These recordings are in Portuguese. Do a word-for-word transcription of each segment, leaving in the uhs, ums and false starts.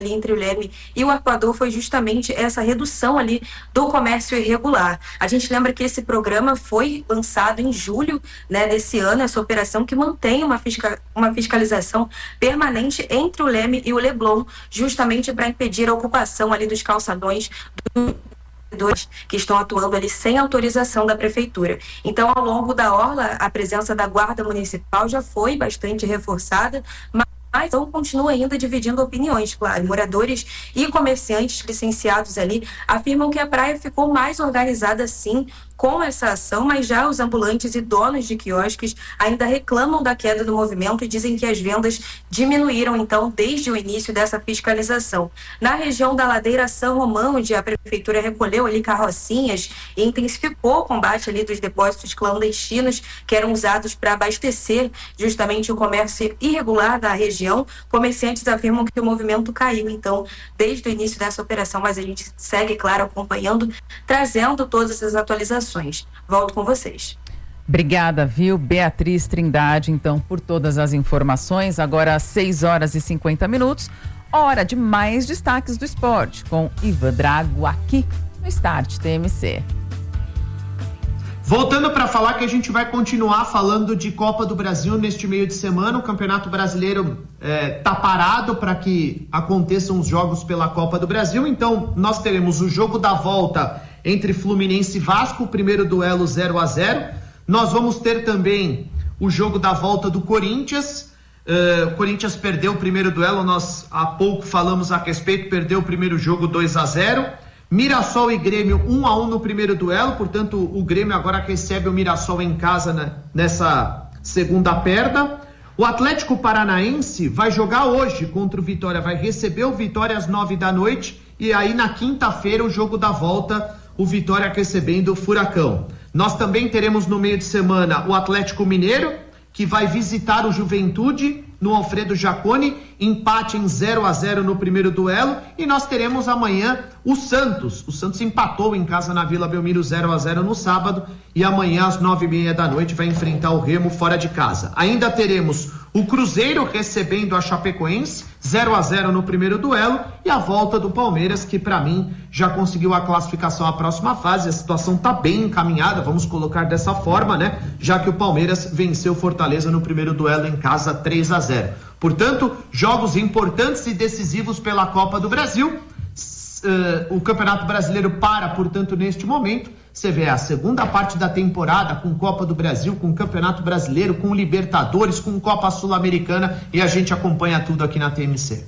entre o Leme e o Arpoador foi justamente essa redução ali do comércio irregular. A gente lembra que esse programa foi lançado em julho, né, desse ano, essa operação que mantém uma, fisca, uma fiscalização permanente entre o Leme e o Leblon, justamente para impedir a ocupação ali dos calçadões dos que estão atuando ali sem autorização da prefeitura. Então, ao longo da orla, a presença da Guarda Municipal já foi bastante reforçada, mas Mas então continua ainda dividindo opiniões, claro. Moradores e comerciantes licenciados ali afirmam que a praia ficou mais organizada sim com essa ação, mas já os ambulantes e donos de quiosques ainda reclamam da queda do movimento e dizem que as vendas diminuíram então desde o início dessa fiscalização. Na região da Ladeira São Romão, onde a prefeitura recolheu ali carrocinhas e intensificou o combate ali dos depósitos clandestinos que eram usados para abastecer justamente o comércio irregular da região, comerciantes afirmam que o movimento caiu então desde o início dessa operação, mas a gente segue, claro, acompanhando, trazendo todas essas atualizações. Volto com vocês. Obrigada, viu, Beatriz Trindade, então, por todas as informações. Agora às seis horas e cinquenta minutos, hora de mais destaques do esporte, com Ivan Drago aqui no Start T M C. Voltando para falar que a gente vai continuar falando de Copa do Brasil neste meio de semana. O Campeonato Brasileiro está é, parado para que aconteçam os jogos pela Copa do Brasil. Então, nós teremos o jogo da volta entre Fluminense e Vasco, o primeiro duelo zero a zero. Nós vamos ter também o jogo da volta do Corinthians. Uh, o Corinthians perdeu o primeiro duelo, nós há pouco falamos a respeito, perdeu o primeiro jogo dois a zero. Mirassol e Grêmio um a um no primeiro duelo, portanto o Grêmio agora recebe o Mirassol em casa, né, nessa segunda perda. O Atlético Paranaense vai jogar hoje contra o Vitória, vai receber o Vitória às nove da noite, e aí na quinta-feira o jogo da volta, o Vitória recebendo o Furacão. Nós também teremos no meio de semana o Atlético Mineiro, que vai visitar o Juventude no Alfredo Jaconi, empate em zero a zero no primeiro duelo, e nós teremos amanhã o Santos. O Santos empatou em casa na Vila Belmiro zero a zero no sábado, e amanhã às nove e meia da noite vai enfrentar o Remo fora de casa. Ainda teremos o Cruzeiro recebendo a Chapecoense, zero a zero no primeiro duelo, e a volta do Palmeiras, que para mim já conseguiu a classificação à próxima fase. A situação tá bem encaminhada, vamos colocar dessa forma, né? Já que o Palmeiras venceu Fortaleza no primeiro duelo em casa três a zero. Portanto, jogos importantes e decisivos pela Copa do Brasil. Uh, o Campeonato Brasileiro para, portanto, neste momento. Você vê a segunda parte da temporada com Copa do Brasil, com Campeonato Brasileiro, com Libertadores, com Copa Sul-Americana, e a gente acompanha tudo aqui na T M C.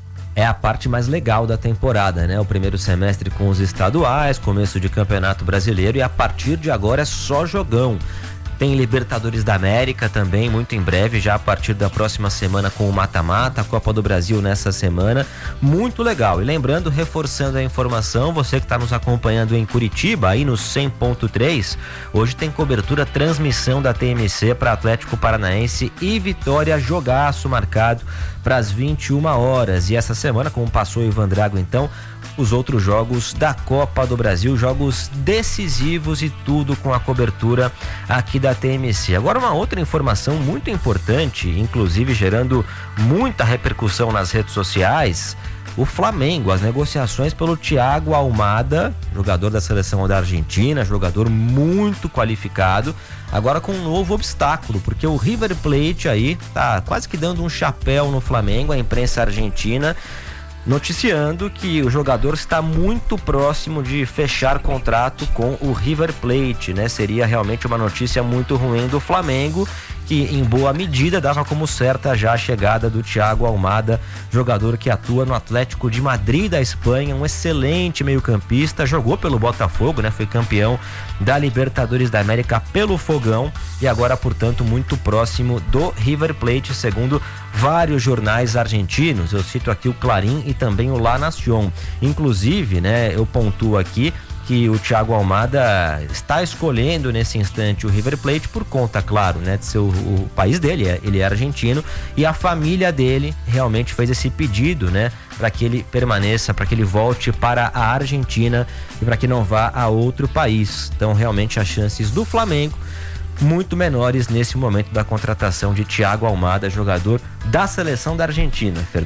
É a parte mais legal da temporada, né? O primeiro semestre com os estaduais, começo de Campeonato Brasileiro, e a partir de agora é só jogão. Tem Libertadores da América também, muito em breve, já a partir da próxima semana com o mata-mata, a Copa do Brasil nessa semana, muito legal. E lembrando, reforçando a informação, você que está nos acompanhando em Curitiba, aí no cem ponto três, hoje tem cobertura, transmissão da T M C para Atlético Paranaense e Vitória, jogaço marcado para as vinte e uma horas. E essa semana, como passou o Ivan Drago, então, os outros jogos da Copa do Brasil, jogos decisivos e tudo com a cobertura aqui da T M C. Agora, uma outra informação muito importante, inclusive gerando muita repercussão nas redes sociais: o Flamengo, as negociações pelo Thiago Almada, jogador da seleção da Argentina, jogador muito qualificado, agora com um novo obstáculo, porque o River Plate aí tá quase que dando um chapéu no Flamengo, a imprensa argentina noticiando que o jogador está muito próximo de fechar contrato com o River Plate, né? Seria realmente uma notícia muito ruim do Flamengo, que em boa medida dava como certa já a chegada do Thiago Almada, jogador que atua no Atlético de Madrid da Espanha, um excelente meio-campista, jogou pelo Botafogo, né? Foi campeão da Libertadores da América pelo Fogão, e agora, portanto, muito próximo do River Plate, segundo vários jornais argentinos. Eu cito aqui o Clarín e também o La Nación. Inclusive, né, eu pontuo aqui que o Thiago Almada está escolhendo nesse instante o River Plate por conta, claro, né, de ser o, o país dele, ele é argentino, e a família dele realmente fez esse pedido, né, para que ele permaneça, para que ele volte para a Argentina e para que não vá a outro país. Então, realmente, as chances do Flamengo muito menores nesse momento da contratação de Thiago Almada, jogador da seleção da Argentina, Fernanda.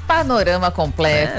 panorama completo. É,